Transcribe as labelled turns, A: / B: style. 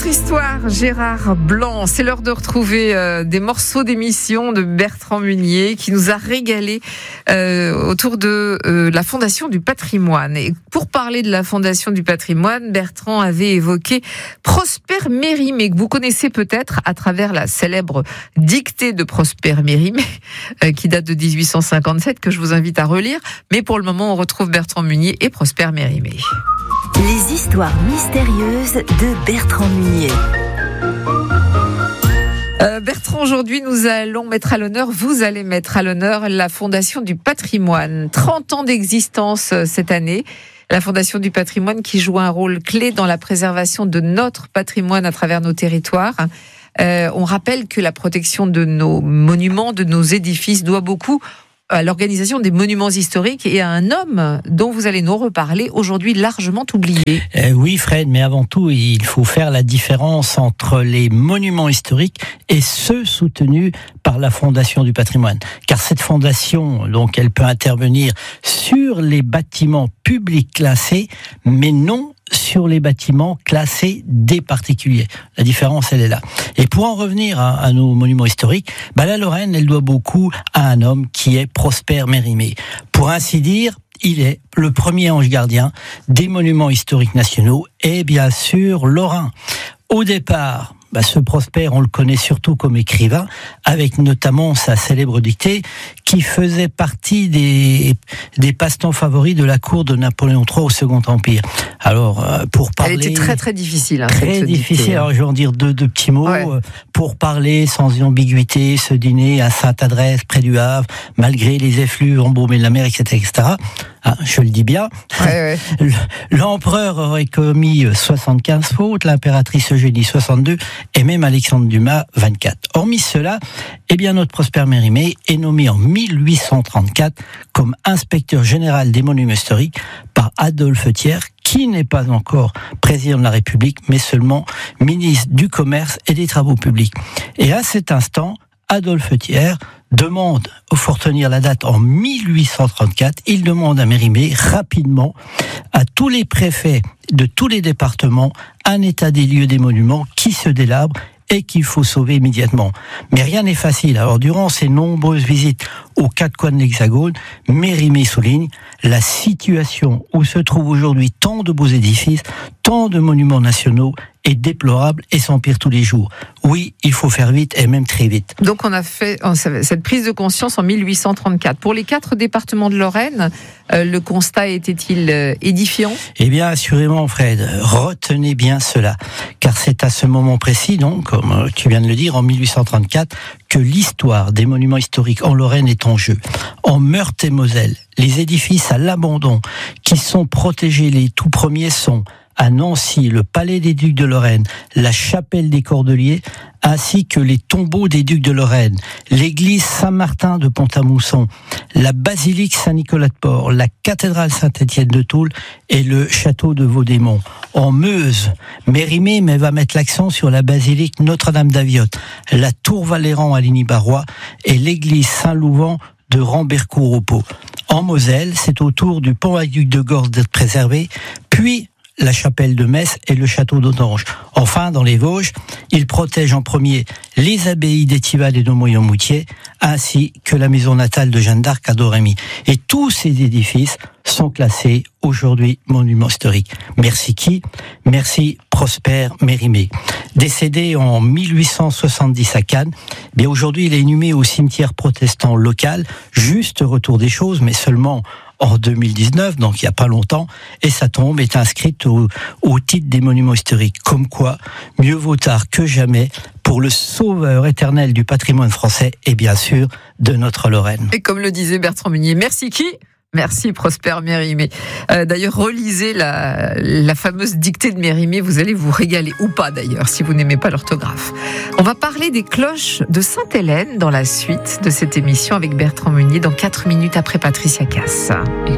A: Histoire, Gérard Blanc. C'est l'heure de retrouver des morceaux d'émission de Bertrand Munier qui nous a régalé autour de la Fondation du patrimoine. Et pour parler de la Fondation du patrimoine, Bertrand avait évoqué Prosper Mérimée, que vous connaissez peut-être à travers la célèbre dictée de Prosper Mérimée, qui date de 1857, que je vous invite à relire. Mais pour le moment, on retrouve Bertrand Munier et Prosper Mérimée.
B: Les histoires mystérieuses de Bertrand Munier.
A: Bertrand, aujourd'hui, nous allons mettre à l'honneur, vous allez mettre à l'honneur la Fondation du patrimoine. 30 ans d'existence cette année. La Fondation du patrimoine qui joue un rôle clé dans la préservation de notre patrimoine à travers nos territoires. On rappelle que la protection de nos monuments, de nos édifices doit beaucoup à l'organisation des monuments historiques et à un homme dont vous allez nous reparler aujourd'hui, largement oublié.
C: Oui Fred, mais avant tout il faut faire la différence entre les monuments historiques et ceux soutenus par la Fondation du patrimoine. Car cette fondation, donc, elle peut intervenir sur les bâtiments publics classés, mais non sur les bâtiments classés des particuliers. La différence, elle est là. Et pour en revenir à nos monuments historiques, la Lorraine, elle doit beaucoup à un homme qui est Prosper Mérimée. Pour ainsi dire, il est le premier ange gardien des monuments historiques nationaux et bien sûr lorrain. Au départ, ce Prosper, on le connaît surtout comme écrivain, avec notamment sa célèbre dictée, qui faisait partie des passe-temps favoris de la cour de Napoléon III au Second Empire. Alors, pour parler...
A: Elle était très très difficile.
C: Très difficile.
A: Dictée.
C: Alors, je vais en dire deux petits mots.
A: Ouais.
C: Pour parler sans ambiguïté, ce dîner à Sainte-Adresse, près du Havre, malgré les effluves embaumés de la mer, etc., etc. Ah, je le dis bien.
A: Ouais.
C: L'empereur aurait commis 75 fautes, l'impératrice Eugénie 62, et même Alexandre Dumas 24. Hormis cela, notre Prosper Mérimée est nommé en 1834 comme inspecteur général des monuments historiques par Adolphe Thiers, qui n'est pas encore président de la République, mais seulement ministre du Commerce et des Travaux publics. Et à cet instant, Adolphe Thiers demande, il faut retenir la date, en 1834, il demande à Mérimée rapidement à tous les préfets de tous les départements un état des lieux des monuments qui se délabrent et qu'il faut sauver immédiatement. Mais rien n'est facile. Alors, durant ses nombreuses visites aux quatre coins de l'Hexagone, Mérimée souligne la situation où se trouvent aujourd'hui tant de beaux édifices, tant de monuments nationaux est déplorable et s'empire tous les jours. Oui, il faut faire vite et même très vite.
A: Donc on a fait cette prise de conscience en 1834. Pour les 4 départements de Lorraine, le constat était-il édifiant ?
C: Assurément Fred, retenez bien cela, car c'est à ce moment précis, donc, comme tu viens de le dire, en 1834, que l'histoire des monuments historiques en Lorraine est en jeu. En Meurthe et Moselle, les édifices à l'abandon qui sont protégés, les tout premiers sont à Nancy, le palais des ducs de Lorraine, la chapelle des Cordeliers, ainsi que les tombeaux des ducs de Lorraine, l'église Saint-Martin de Pont-à-Mousson, la basilique Saint-Nicolas de Port, la cathédrale Saint-Étienne de Toul et le château de Vaudémont. En Meuse, Mérimée va mettre l'accent sur la basilique Notre-Dame d'Aviotte, la tour Valéran à Ligny-Barrois et l'église Saint-Louvent de Rambercourt au Pau. En Moselle, c'est au tour du pont-aqueduc de Gorce d'être préservé, puis la chapelle de Metz et le château d'Autange. Enfin, dans les Vosges, il protège en premier les abbayes d'Étival et de Moyen-Moutier, ainsi que la maison natale de Jeanne d'Arc à Domremy. Et tous ces édifices sont classés aujourd'hui monuments historiques. Merci qui ? Merci Prosper Mérimée. Décédé en 1870 à Cannes, aujourd'hui il est inhumé au cimetière protestant local, juste retour des choses, mais seulement en 2019, donc il n'y a pas longtemps, et sa tombe est inscrite au titre des monuments historiques. Comme quoi, mieux vaut tard que jamais pour le sauveur éternel du patrimoine français et bien sûr de notre Lorraine.
A: Et comme le disait Bertrand Munier, merci qui ? Merci Prosper Mérimée. D'ailleurs, relisez la fameuse dictée de Mérimée, vous allez vous régaler, ou pas d'ailleurs, si vous n'aimez pas l'orthographe. On va parler des cloches de Sainte-Hélène dans la suite de cette émission avec Bertrand Munier dans 4 minutes après Patricia Cass.